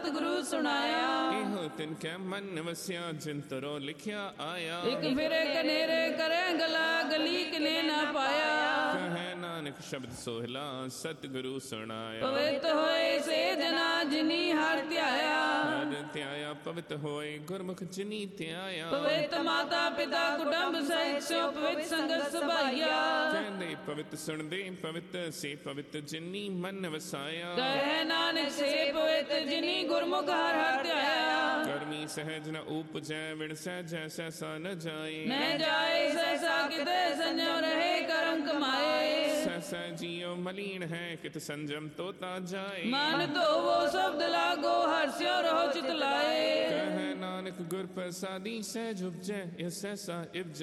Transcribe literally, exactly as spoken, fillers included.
ਸਤਿਗੁਰੂ ਸੁਣਾਇਆ। ਇਹੋ ਤਿਨ ਕੈ ਮਨ ਵਸਿਆ ਜਿਨ ਤਰੋ ਲਿਖਿਆ ਆਇਆ। ਇੱਕ ਫਿਰੇ ਕਨੇਰੇ ਕਰੇ ਗਲਾ ਗਲੀ ਕਿਨੇ ਨਾ ਪਾਇਆ। ਕਹੈ ਨਾਨਕ ਸ਼ਬਦ ਸੋਹਿਲਾ ਸਤਿਗੁਰੂ ਸੁਣਾਇਆ। ਪਵਿੱਤ ਹੋਏ ਸੇ ਜਨਾ ਜਿਨੀ ਹਰ ਧਿਆਇਆ। ਹਰ ਧਿਆਇਆ ਪਵਿੱਤ ਹੋਏ ਗੁਰਮੁਖ ਜਿਨੀ ਧਿਆਇਆ। ਪਵਿੱਤ ਮਾਤਾ ਪਿਤਾ ਕੁਟੁੰਬ ਸਹਿਤ ਸੋ ਪਵਿੱਤ ਸੰਗਤ ਸਭਾਈਆ। ਕਹਿੰਦੇ ਪਵਿੱਤ ਸੁਣਦੇ ਪਵਿੱਤ ਸੇ ਪਵਿੱਤ ਜਿਨੀ ਮਨ ਵਸਾਇਆ। ਕਹੈ ਨਾਨਕ ਸੇ ਪਵਿੱਤ ਜਿਨੀ ਗੁਰਮੁਖ ਹਰ ਹਰ ਧਿਆਇਆ। ਕਰਮੀ ਸਹਿਜ ਨ ਉਪਜੈ ਵਿਣ ਸਹਿਜੈ ਸਹਿਸਾ ਨ ਜਾਏ। ਨਹਿ ਜਾਏ ਸਹਿਸਾ ਕਿਤੇ ਸੰਜਮ ਰਹੇ ਕਰਮ ਕਮਾਏ। ਸਹਿਸਾ ਜੀਉ ਮਲੀਨ ਹੈ ਕਿਤ ਸੰਜਮ ਤੋਤਾ ਜਾਏ। ਮਨ ਧੋਵੋ ਸ਼ਬਦ ਲਾਗੋ ਹਰਸਿਓ ਰਹੋ ਚਿਤ ਲਾਏ। ਕਹੈ ਨਾਨਕ ਗੁਰ ਪ੍ਰਸਾਦੀ ਸਹਿਜ ਉਪਜੈ ਇਹ ਸਹਿਸਾ ਇਵ